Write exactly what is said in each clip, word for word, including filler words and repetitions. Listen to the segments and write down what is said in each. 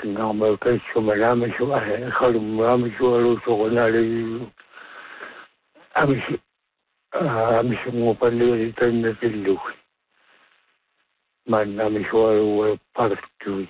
Kina mo kay sumalama siya ay kalumama siya luto ko na rin ami siya ami siya mo panlilitan na tilu man ami siya ay partuy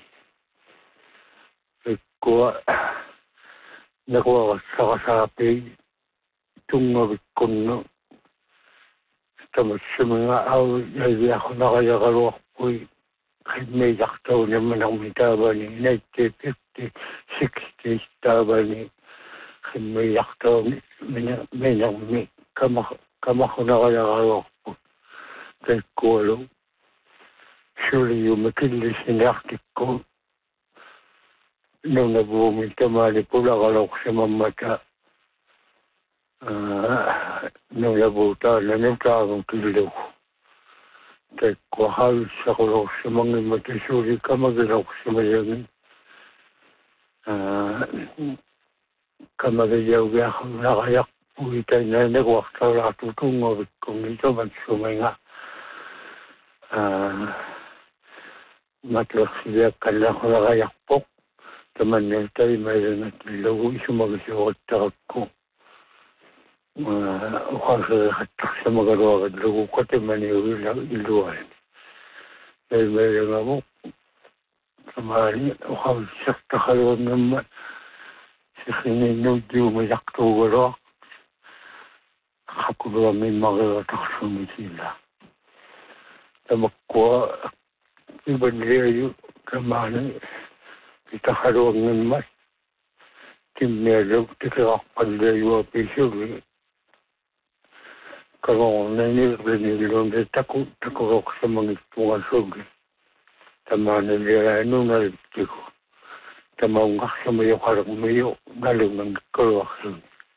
ko nakuha sa kasapi tungod ko no tapos sa mga aw ay ako nakayakaluak po'y may yaktaw naman ang mitaba ni nineteen fifty, sixty taba ni may yaktaw may nang may kamako na kayakaluak po kay Kualo surely yung makilis sinaktik ko nung nabumita mali po nakalok sa mamata nung nabuta na nung takong kilaw kay kuhal sa kulok sa mga matisuri ka magalok sa mayangin kamagayaw ako nakayak po itay na nagwakta ratutungawit kung ito magsumay nga matlas siya kala ko nakayak po taman na tayo mayroon at nilago isumagasukat takot ko ukasa katak sa magawa at lago ko taman ilang iluwan dahil mayroon nga mo kamari ukasa sakta kalawang naman sa kininong di umayak to wala kakulo may magawatak sa sila tamak ko iban niya yung kamari kita harus mengemas tim merah kita akan dari pisau kalau ini ini lomba takut takut sama ngitungan sugi tamana dia anu nari tiku tamau ngak sama yang harus meyo ngalung nang keluar sugi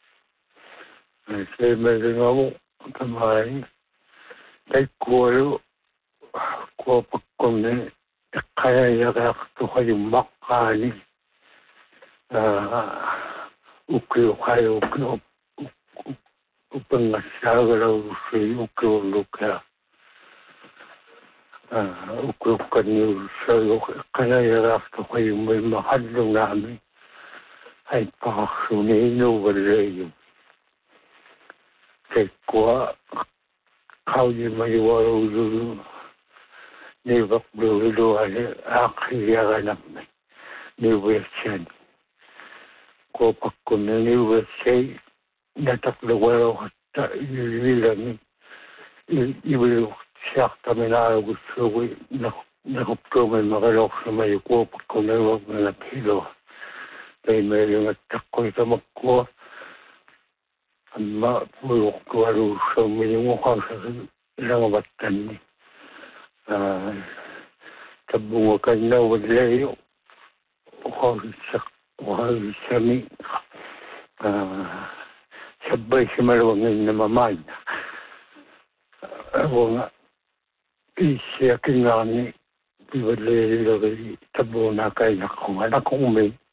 saya mendengamu kemarin saya kualu kuah pekonnya kaya ya tu kayu makan ni ukir kayu ukir ukir ngasal kalau ukir ukir luka ukir kani saya kaya ya tu kayu makan dong nami ay pakasuni no berayu kekua kau je mayu dulu ni waktu itu ada akhirnya kan ni website ko pakun ni website dapat luar kata bilang ibu siap kami nak gusuh nak nak komen magalok sama ko pakun ni wak kilo tapi mereka takut sama ko amma puluk waru sama yang orang orang batan ni tabungan kanya wala ko sa ko sa mi sabay si malawang na mamay ako nga isya kinani wala tabungan kaya ko anak ko may